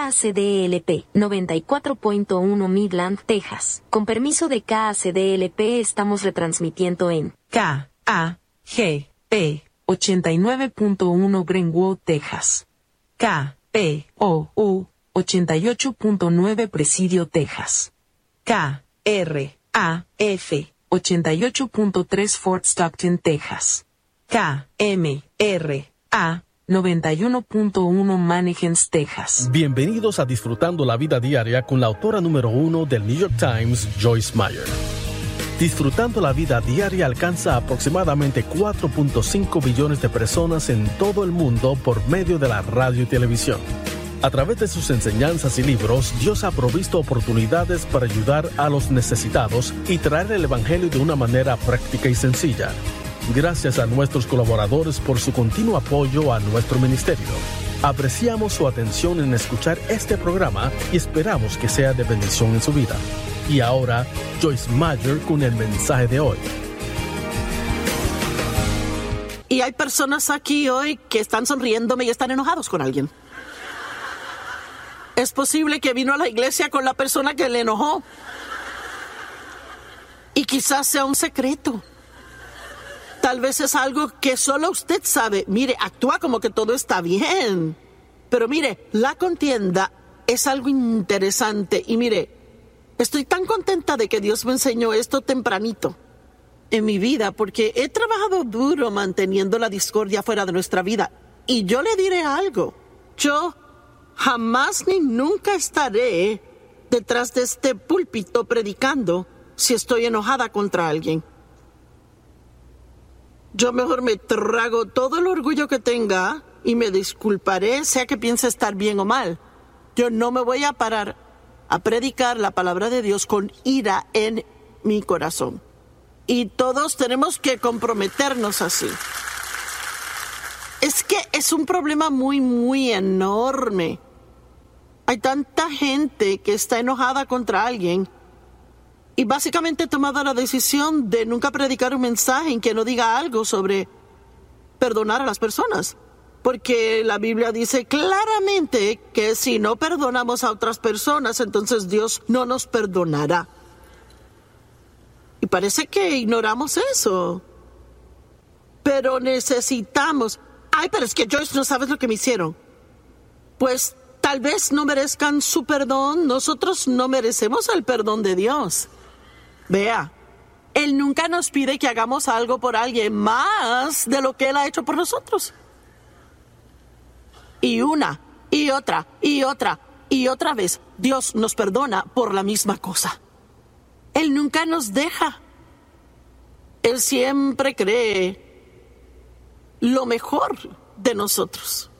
KCDLP, 94.1 Midland, Texas. Con permiso de KCDLP estamos retransmitiendo en KAGP, 89.1 Greenwood, Texas. KPOU, 88.9 Presidio, Texas. KRAF, 88.3 Fort Stockton, Texas. KMRA, 91.1 Mannequins, Texas. Bienvenidos a Disfrutando la Vida Diaria con la autora número 1 del New York Times, Joyce Meyer. Disfrutando la Vida Diaria alcanza aproximadamente 4.5 billones de personas en todo el mundo por medio de la radio y televisión. A través de sus enseñanzas y libros, Dios ha provisto oportunidades para ayudar a los necesitados y traer el Evangelio de una manera práctica y sencilla. Gracias a nuestros colaboradores por su continuo apoyo a nuestro ministerio. Apreciamos su atención en escuchar este programa y esperamos que sea de bendición en su vida. Y ahora, Joyce Meyer con el mensaje de hoy. Y hay personas aquí hoy que están sonriéndome y están enojados con alguien. Es posible que vino a la iglesia con la persona que le enojó. Y quizás sea un secreto. Tal vez es algo que solo usted sabe. Mire, actúa como que todo está bien. Pero mire, la contienda es algo interesante. Y mire, estoy tan contenta de que Dios me enseñó esto tempranito en mi vida, porque he trabajado duro manteniendo la discordia fuera de nuestra vida. Y yo le diré algo. Yo jamás ni nunca estaré detrás de este púlpito predicando si estoy enojada contra alguien. Yo mejor me trago todo el orgullo que tenga y me disculparé, sea que piense estar bien o mal. Yo no me voy a parar a predicar la palabra de Dios con ira en mi corazón. Y todos tenemos que comprometernos así. Es que es un problema muy, muy enorme. Hay tanta gente que está enojada contra alguien y básicamente he tomado la decisión de nunca predicar un mensaje en que no diga algo sobre perdonar a las personas. Porque la Biblia dice claramente que si no perdonamos a otras personas, entonces Dios no nos perdonará. Y parece que ignoramos eso. Pero necesitamos... Ay, pero es que Joyce, no sabes lo que me hicieron. Pues tal vez no merezcan su perdón. Nosotros no merecemos el perdón de Dios. Vea, Él nunca nos pide que hagamos algo por alguien más de lo que Él ha hecho por nosotros. Y una, y otra, y otra, y otra vez, Dios nos perdona por la misma cosa. Él nunca nos deja. Él siempre cree lo mejor de nosotros.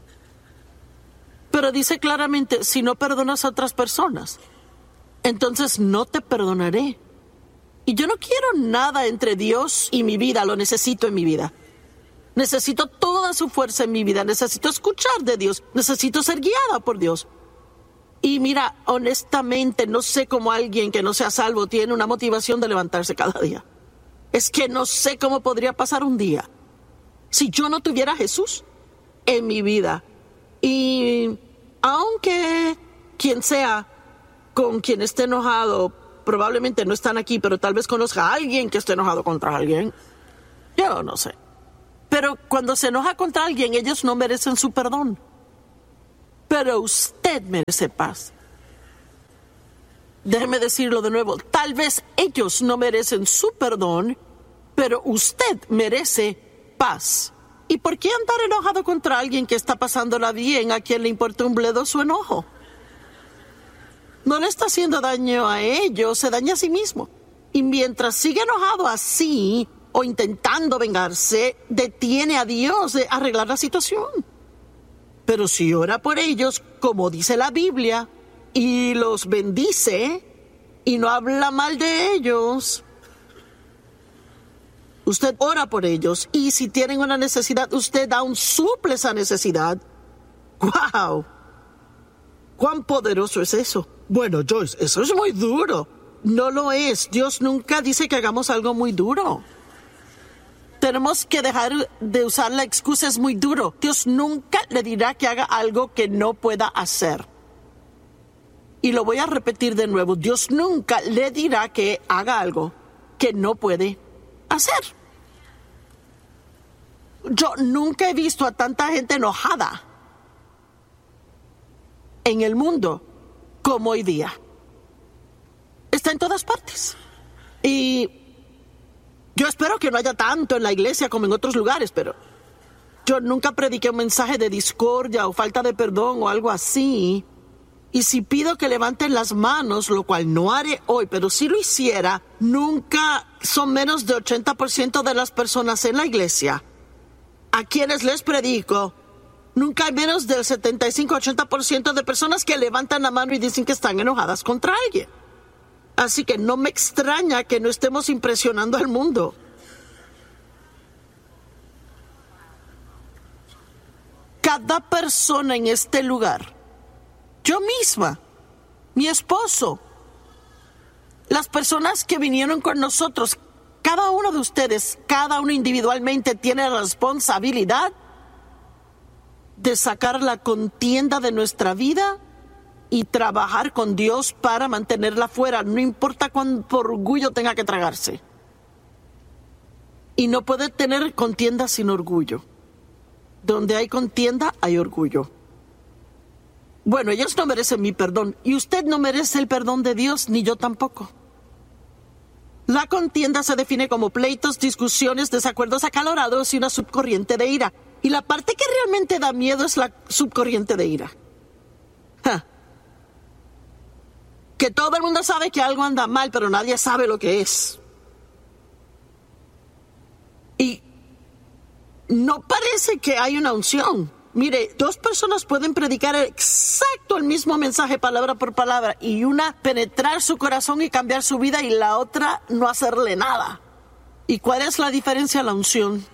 Pero dice claramente, si no perdonas a otras personas, entonces no te perdonaré. Y yo no quiero nada entre Dios y mi vida, lo necesito en mi vida. Necesito toda su fuerza en mi vida, necesito escuchar de Dios, necesito ser guiada por Dios. Y mira, honestamente, no sé cómo alguien que no sea salvo tiene una motivación de levantarse cada día. Es que no sé cómo podría pasar un día si yo no tuviera a Jesús en mi vida. Y aunque quien sea con quien esté enojado, probablemente no están aquí, pero tal vez conozca a alguien que esté enojado contra alguien. Yo no sé. Pero cuando se enoja contra alguien, ellos no merecen su perdón. Pero usted merece paz. Déjeme decirlo de nuevo. Tal vez ellos no merecen su perdón, pero usted merece paz. ¿Y por qué andar enojado contra alguien que está pasándola bien, a quien le importa un bledo su enojo? No le está haciendo daño a ellos, se daña a sí mismo. Y mientras sigue enojado así, o intentando vengarse, detiene a Dios de arreglar la situación. Pero si ora por ellos, como dice la Biblia, y los bendice, y no habla mal de ellos, usted ora por ellos, y si tienen una necesidad, usted aún suple esa necesidad. ¡Wow! ¿Cuán poderoso es eso? Bueno, Joyce, eso es muy duro. No lo es. Dios nunca dice que hagamos algo muy duro. Tenemos que dejar de usar la excusa es muy duro. Dios nunca le dirá que haga algo que no pueda hacer. y lo voy a repetir de nuevo, Dios nunca le dirá que haga algo que no puede hacer. Yo nunca he visto a tanta gente enojada en el mundo como hoy día. Está en todas partes. Y yo espero que no haya tanto en la iglesia como en otros lugares, pero yo nunca prediqué un mensaje de discordia o falta de perdón o algo así. Y si pido que levanten las manos, lo cual no haré hoy, pero si lo hiciera, nunca son menos de 80% de las personas en la iglesia a quienes les predico. Nunca hay menos del 75-80% de personas que levantan la mano y dicen que están enojadas contra alguien. Así que no me extraña que no estemos impresionando al mundo. Cada persona en este lugar, yo misma, mi esposo, las personas que vinieron con nosotros, cada uno de ustedes, cada uno individualmente tiene la responsabilidad de sacar la contienda de nuestra vida y trabajar con Dios para mantenerla fuera, no importa cuánto orgullo tenga que tragarse. Y no puede tener contienda sin orgullo. Donde hay contienda, hay orgullo. Bueno, ellos no merecen mi perdón, y usted no merece el perdón de Dios, ni yo tampoco. La contienda se define como pleitos, discusiones, desacuerdos acalorados y una subcorriente de ira. Y la parte que realmente da miedo es la subcorriente de ira. Que todo el mundo sabe que algo anda mal, pero nadie sabe lo que es. Y no parece que hay una unción. Mire, dos personas pueden predicar exacto el mismo mensaje palabra por palabra y una penetrar su corazón y cambiar su vida y la otra no hacerle nada. ¿Y cuál es la diferencia? La unción.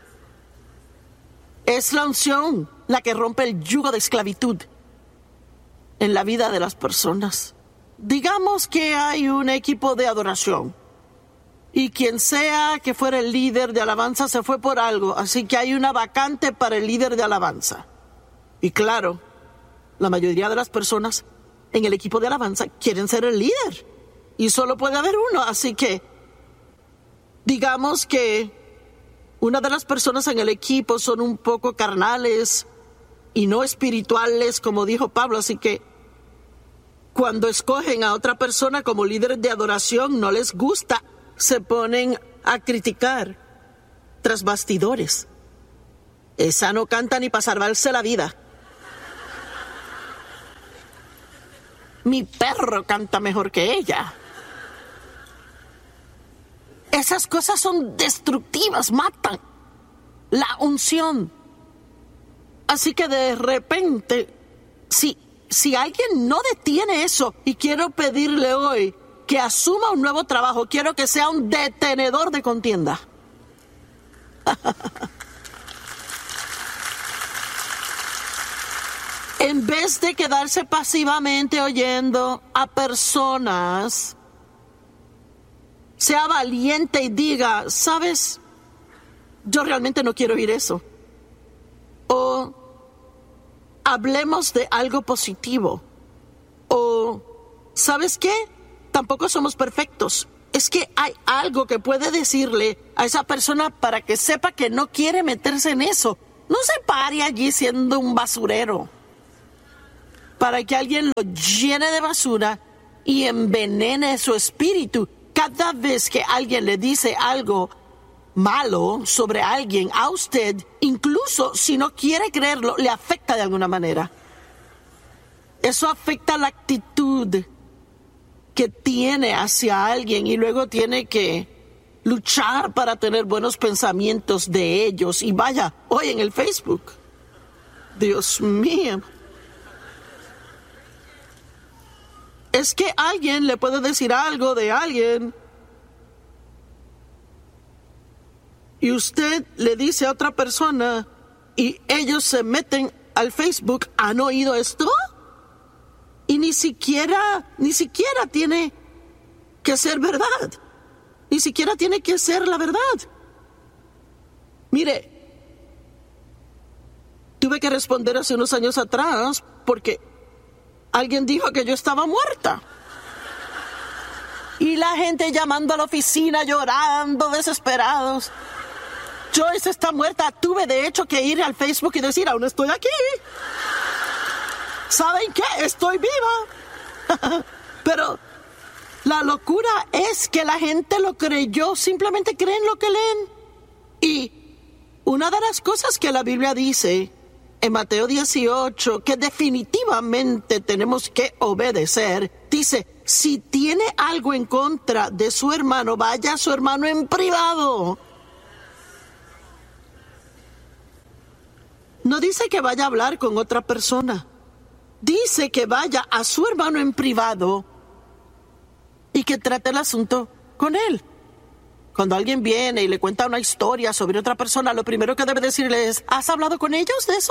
Es la unción la que rompe el yugo de esclavitud en la vida de las personas. Digamos que hay un equipo de adoración y quien sea que fuera el líder de alabanza se fue por algo, así que hay una vacante para el líder de alabanza. Y claro, la mayoría de las personas en el equipo de alabanza quieren ser el líder y solo puede haber uno, así que digamos que una de las personas en el equipo son un poco carnales y no espirituales, como dijo Pablo, así que cuando escogen a otra persona como líder de adoración no les gusta, se ponen a criticar tras bastidores. Esa no canta ni para salvarse la vida. Mi perro canta mejor que ella. Esas cosas son destructivas, matan la unción. Así que de repente, si alguien no detiene eso, y quiero pedirle hoy que asuma un nuevo trabajo, quiero que sea un detenedor de contienda. En vez de quedarse pasivamente oyendo a personas, sea valiente y diga, ¿sabes? Yo realmente no quiero oír eso. O hablemos de algo positivo. O, ¿sabes qué? Tampoco somos perfectos. Es que hay algo que puede decirle a esa persona para que sepa que no quiere meterse en eso. No se pare allí siendo un basurero para que alguien lo llene de basura y envenene su espíritu. Cada vez que alguien le dice algo malo sobre alguien, a usted, incluso si no quiere creerlo, le afecta de alguna manera. Eso afecta la actitud que tiene hacia alguien y luego tiene que luchar para tener buenos pensamientos de ellos. Y vaya, hoy en el Facebook, Dios mío, es que alguien le puede decir algo de alguien y usted le dice a otra persona y ellos se meten al Facebook. ¿Han oído esto? Y ni siquiera tiene que ser verdad. Ni siquiera tiene que ser la verdad. Mire, tuve que responder hace unos años atrás porque alguien dijo que yo estaba muerta. Y la gente llamando a la oficina, llorando, desesperados. Joyce está muerta. Tuve de hecho que ir al Facebook y decir, aún estoy aquí. ¿Saben qué? Estoy viva. Pero la locura es que la gente lo creyó. Simplemente creen lo que leen. Y una de las cosas que la Biblia dice en Mateo 18, que definitivamente tenemos que obedecer, dice, si tiene algo en contra de su hermano, vaya a su hermano en privado. No dice que vaya a hablar con otra persona. Dice que vaya a su hermano en privado y que trate el asunto con él. Cuando alguien viene y le cuenta una historia sobre otra persona, lo primero que debe decirle es, ¿has hablado con ellos de eso?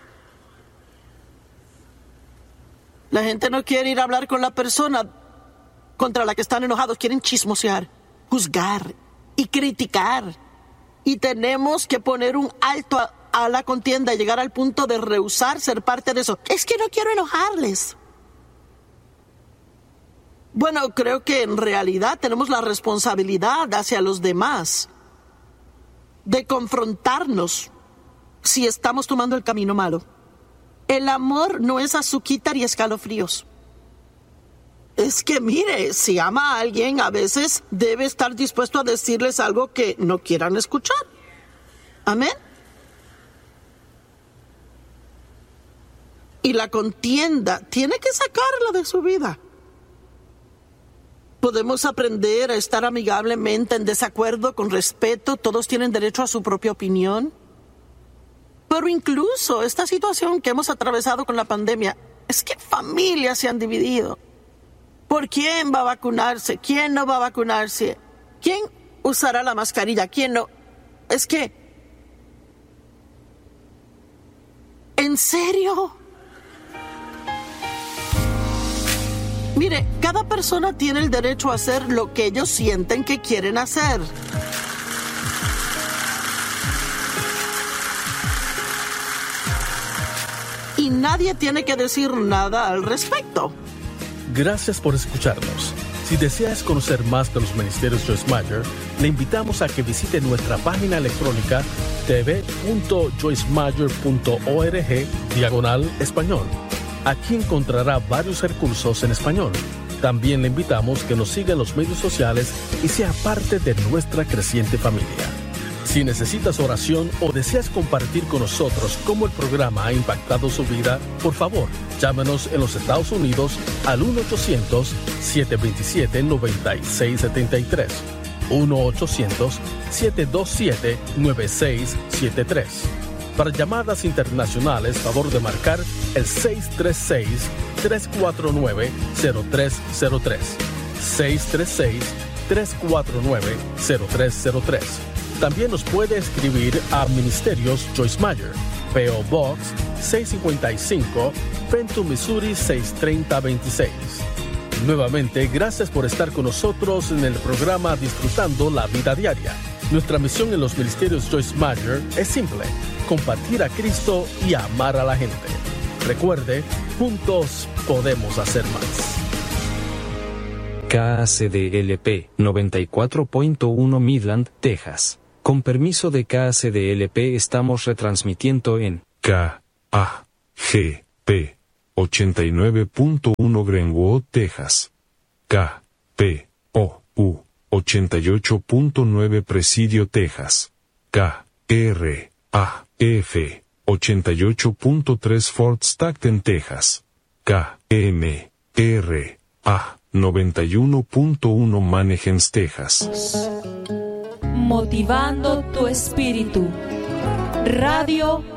La gente no quiere ir a hablar con la persona contra la que están enojados. Quieren chismosear, juzgar y criticar. Y tenemos que poner un alto a la contienda y llegar al punto de rehusar ser parte de eso. Es que no quiero enojarles. Bueno, creo que en realidad tenemos la responsabilidad hacia los demás de confrontarnos si estamos tomando el camino malo. El amor no es azuquitar y escalofríos. Es que, mire, si ama a alguien, a veces debe estar dispuesto a decirles algo que no quieran escuchar. ¿Amén? Y la contienda tiene que sacarla de su vida. Podemos aprender a estar amigablemente en desacuerdo, con respeto. Todos tienen derecho a su propia opinión. Pero incluso esta situación que hemos atravesado con la pandemia, es que familias se han dividido. ¿Por quién va a vacunarse? ¿Quién no va a vacunarse? ¿Quién usará la mascarilla? ¿Quién no? Es que... ¿En serio? Mire, cada persona tiene el derecho a hacer lo que ellos sienten que quieren hacer. Y nadie tiene que decir nada al respecto. Gracias por escucharnos. Si deseas conocer más de los ministerios Joyce Meyer, le invitamos a que visite nuestra página electrónica tv.joycemeyer.org/español. Aquí encontrará varios recursos en español. También le invitamos que nos siga en los medios sociales y sea parte de nuestra creciente familia. Si necesitas oración o deseas compartir con nosotros cómo el programa ha impactado su vida, por favor, llámenos en los Estados Unidos al 1-800-727-9673. 1-800-727-9673. Para llamadas internacionales, favor de marcar el 636-349-0303. 636-349-0303. También nos puede escribir a Ministerios Joyce Meyer, P.O. Box 655, Fenton, Missouri 63026. Nuevamente, gracias por estar con nosotros en el programa Disfrutando la Vida Diaria. Nuestra misión en los Ministerios Joyce Meyer es simple: compartir a Cristo y amar a la gente. Recuerde, juntos podemos hacer más. KACDLP 94.1 Midland, Texas. Con permiso de KACDLP estamos retransmitiendo en KAGP 89.1 Greenwood, Texas. KPOU 88.9 Presidio, Texas. KRAF 88.3 Fort Stockton, Texas. KMRA 91.1 Mannheim, Texas. Motivando tu espíritu. Radio